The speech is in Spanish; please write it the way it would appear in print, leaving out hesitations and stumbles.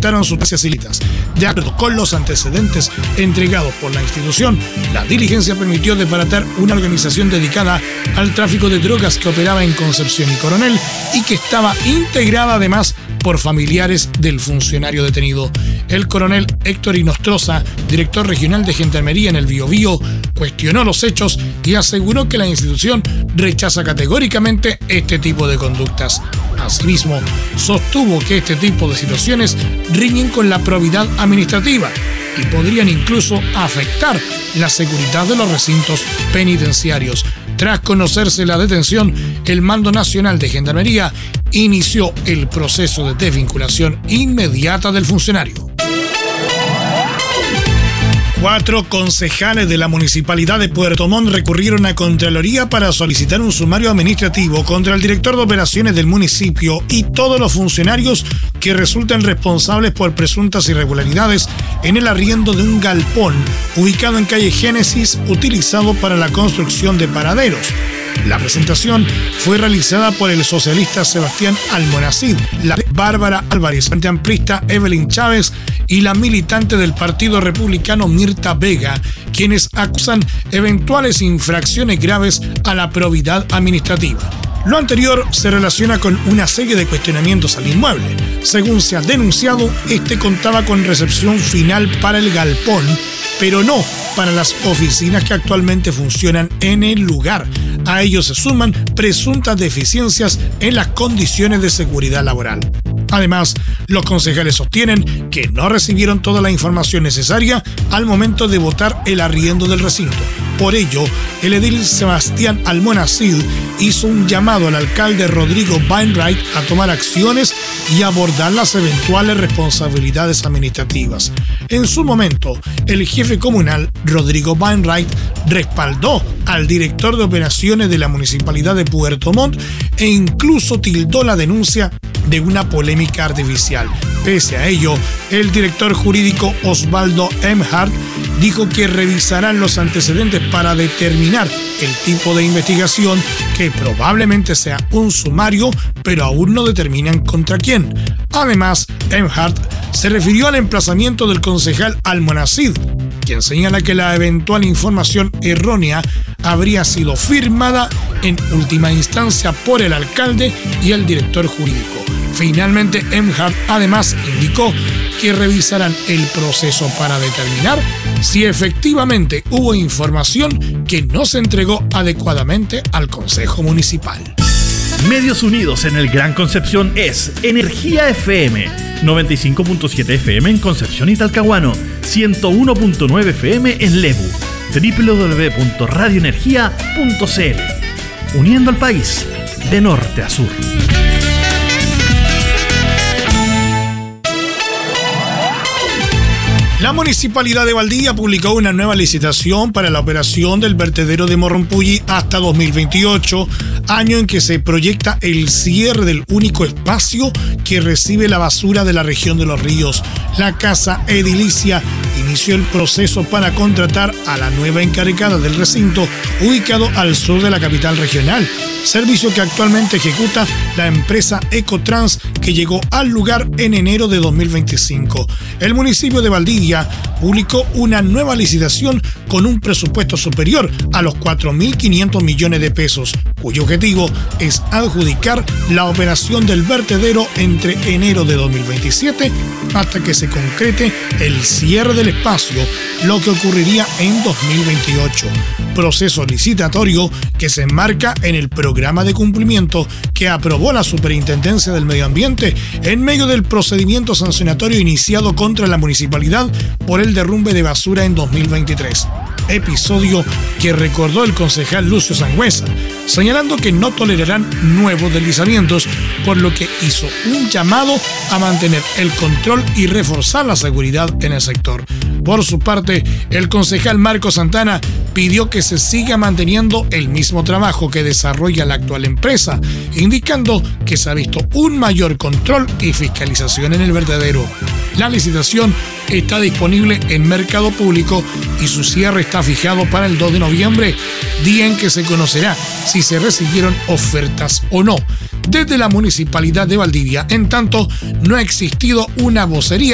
presentaron sustancias ilícitas. De acuerdo con los antecedentes entregados por la institución, la diligencia permitió desbaratar una organización dedicada al tráfico de drogas que operaba en Concepción y Coronel y que estaba integrada además por familiares del funcionario detenido. El coronel Héctor Inostroza, director regional de Gendarmería en el Biobío, cuestionó los hechos y aseguró que la institución rechaza categóricamente este tipo de conductas. Asimismo, sostuvo que este tipo de situaciones riñen con la probidad administrativa y podrían incluso afectar la seguridad de los recintos penitenciarios. Tras conocerse la detención, el Mando Nacional de Gendarmería inició el proceso de desvinculación inmediata del funcionario. 4 concejales de la Municipalidad de Puerto Montt recurrieron a Contraloría para solicitar un sumario administrativo contra el director de operaciones del municipio y todos los funcionarios que resultan responsables por presuntas irregularidades en el arriendo de un galpón ubicado en calle Génesis utilizado para la construcción de paraderos. La presentación fue realizada por el socialista Sebastián Almonacid, la Bárbara Álvarez, la amplista Evelyn Chávez y la militante del Partido Republicano Mirta Vega, quienes acusan eventuales infracciones graves a la probidad administrativa. Lo anterior se relaciona con una serie de cuestionamientos al inmueble. Según se ha denunciado, este contaba con recepción final para el galpón, pero no para las oficinas que actualmente funcionan en el lugar. A ello se suman presuntas deficiencias en las condiciones de seguridad laboral. Además, los concejales sostienen que no recibieron toda la información necesaria al momento de votar el arriendo del recinto. Por ello, el edil Sebastián Almonacid hizo un llamado al alcalde Rodrigo Wainwright a tomar acciones y abordar las eventuales responsabilidades administrativas. En su momento, el jefe comunal, Rodrigo Wainwright, respaldó al director de operaciones de la Municipalidad de Puerto Montt e incluso tildó la denuncia de una polémica artificial. Pese a ello, el director jurídico Osvaldo Emhardt dijo que revisarán los antecedentes para determinar el tipo de investigación, que probablemente sea un sumario, pero aún no determinan contra quién. Además, Emhardt se refirió al emplazamiento del concejal Almonacid, quien señala que la eventual información errónea habría sido firmada en última instancia por el alcalde y el director jurídico. Finalmente, Emhardt además indicó que revisarán el proceso para determinar si efectivamente hubo información que no se entregó adecuadamente al Consejo Municipal. Medios unidos en el Gran Concepción es Energía FM, 95.7 FM en Concepción y Talcahuano, 101.9 FM en Lebu, www.radioenergia.cl, uniendo al país de norte a sur. La Municipalidad de Valdivia publicó una nueva licitación para la operación del vertedero de Morrompulli hasta 2028, año en que se proyecta el cierre del único espacio que recibe la basura de la región de Los Ríos. La Casa Edilicia inició el proceso para contratar a la nueva encargada del recinto, ubicado al sur de la capital regional, servicio que actualmente ejecuta la empresa Ecotrans, que llegó al lugar en enero de 2025. El municipio de Valdivia publicó una nueva licitación con un presupuesto superior a los 4.500 millones de pesos, cuyo objetivo es adjudicar la operación del vertedero entre enero de 2027 hasta que se concrete el cierre del espacio, lo que ocurriría en 2028. Proceso licitatorio que se enmarca en el programa de cumplimiento que aprobó la Superintendencia del Medio Ambiente en medio del procedimiento sancionatorio iniciado contra la municipalidad por el derrumbe de basura en 2023. Episodio que recordó el concejal Lucio Sangüesa, señalando que no tolerarán nuevos deslizamientos, por lo que hizo un llamado a mantener el control y reforzar la seguridad en el sector. Por su parte, el concejal Marco Santana pidió que se siga manteniendo el mismo trabajo que desarrolla la actual empresa, indicando que se ha visto un mayor control y fiscalización en el vertedero. La licitación está disponible en Mercado Público y su cierre está fijado para el 2 de noviembre, día en que se conocerá si se recibieron ofertas o no. Desde la Municipalidad de Valdivia, en tanto, no ha existido una vocería